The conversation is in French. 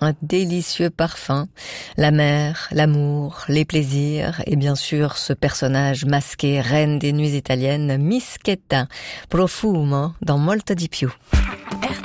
un délicieux parfum, la mer, l'amour, les plaisirs et bien sûr ce personnage masqué, reine des nuits italiennes, Mischetta, profumo dans Molto di più.